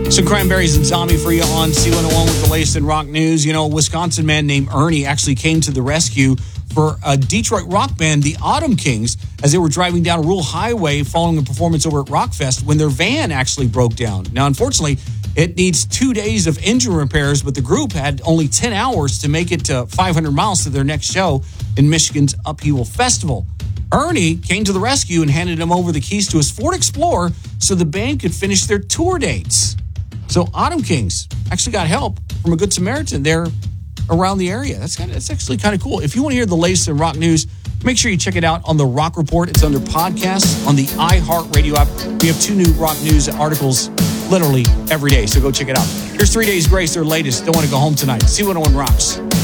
So Cranberries and Zombie for you on C101 with the latest in rock news. You know, a Wisconsin man named Ernie actually came to the rescue for a Detroit rock band, the Autumn Kings, as they were driving down a rural highway following a performance over at Rockfest when their van actually broke down. Now, unfortunately, it needs 2 days of engine repairs, but the group had only 10 hours to make it to 500 miles to their next show in Michigan's Upheaval Festival. Ernie came to the rescue and handed him over the keys to his Ford Explorer so the band could finish their tour dates. So Autumn Kings actually got help from a Good Samaritan there around the area. That's actually kind of cool. If you want to hear the latest in rock news, make sure you check it out on the Rock Report. It's under podcasts on the iHeartRadio app. We have 2 new rock news articles literally every day, so go check it out. Here's 3 Days Grace, their latest. Don't Want to Go Home Tonight. C101 Rocks.